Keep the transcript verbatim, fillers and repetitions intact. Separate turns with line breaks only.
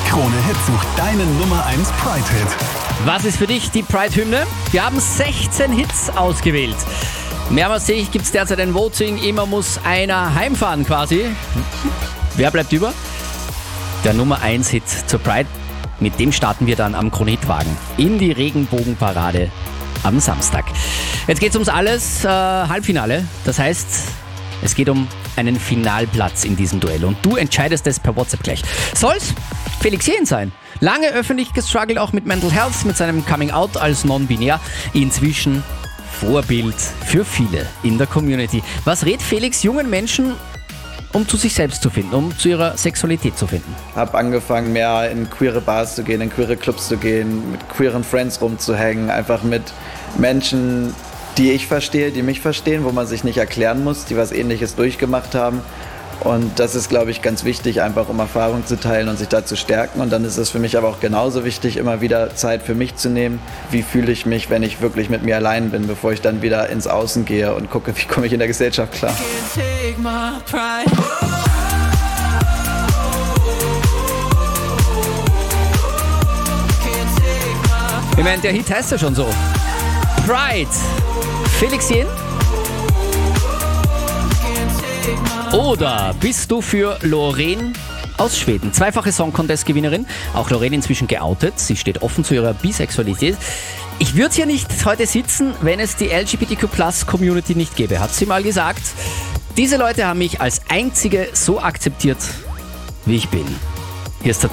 Krone Hit sucht deinen Nummer eins Pride-Hit.
Was ist für dich die Pride-Hymne? Wir haben sechzehn Hits ausgewählt. Mehrmals sehe ich, gibt es derzeit ein Voting. Immer muss einer heimfahren quasi. Wer bleibt über? Der Nummer eins Hit zur Pride. Mit dem starten wir dann am Krone-Hit-Wagen in die Regenbogenparade am Samstag. Jetzt geht es ums Alles. Äh, Halbfinale. Das heißt, es geht um einen Finalplatz in diesem Duell. Und du entscheidest es per WhatsApp gleich. Soll's Felix Jähn sein? Lange öffentlich gestruggelt, auch mit Mental Health, mit seinem Coming Out als non-binär. Inzwischen Vorbild für viele in der Community. Was rät Felix jungen Menschen, um zu sich selbst zu finden, um zu ihrer Sexualität zu finden?
Habe angefangen, mehr in queere Bars zu gehen, in queere Clubs zu gehen, mit queeren Friends rumzuhängen, einfach mit Menschen, die ich verstehe, die mich verstehen, wo man sich nicht erklären muss, die was Ähnliches durchgemacht haben. Und das ist, glaube ich, ganz wichtig, einfach um Erfahrung zu teilen und sich da zu stärken. Und dann ist es für mich aber auch genauso wichtig, immer wieder Zeit für mich zu nehmen. Wie fühle ich mich, wenn ich wirklich mit mir allein bin, bevor ich dann wieder ins Außen gehe und gucke, wie komme ich in der Gesellschaft klar.
Ich meine, der Hit heißt ja schon so. Pride. Felix Jähn? Oder bist du für Loreen aus Schweden? Zweifache Song-Contest-Gewinnerin. Auch Loreen inzwischen geoutet. Sie steht offen zu ihrer Bisexualität. Ich würde hier nicht heute sitzen, wenn es die L G B T Q Plus Community nicht gäbe, hat sie mal gesagt. Diese Leute haben mich als einzige so akzeptiert, wie ich bin. Hier ist der